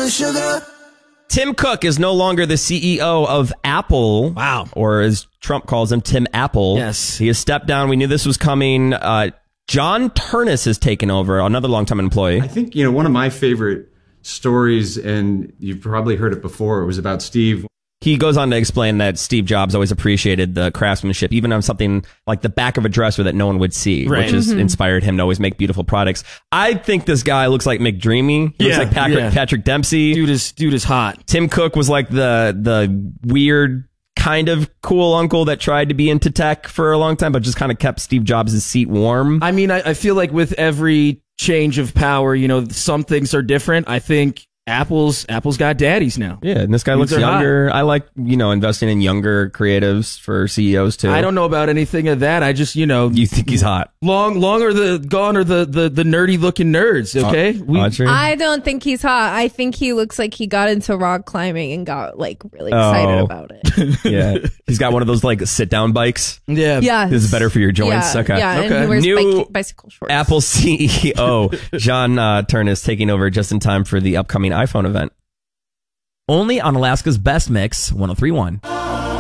with sugar. Tim Cook is no longer the CEO of Apple. Wow. Or as Trump calls him, Tim Apple. Yes. He has stepped down. We knew this was coming. John Ternus has taken over, another longtime employee. I think, one of my favorite stories, and you've probably heard it before, it was about Steve. He goes on to explain that Steve Jobs always appreciated the craftsmanship, even on something like the back of a dresser that no one would see, Right. which has inspired him to always make beautiful products. I think this guy looks like McDreamy. He looks like Patrick Dempsey. Dude is hot. Tim Cook was like the weird kind of cool uncle that tried to be into tech for a long time, but just kind of kept Steve Jobs' seat warm. I mean, I feel like with every change of power, some things are different. I think Apple's got daddies now. Yeah, and this guy looks younger. I like, investing in younger creatives for CEOs too. I don't know about anything of that. I just, You think he's hot? Long are the nerdy looking nerds, okay? Audrey? I don't think he's hot. I think he looks like he got into rock climbing and got really excited about it. Yeah. He's got one of those sit down bikes. Yeah. Yeah. This is better for your joints. Yeah, Okay. yeah, Okay. and he wears New bicycle shorts. Apple CEO John Ternus taking over just in time for the upcoming iPhone event. Only on Alaska's Best Mix 103.1.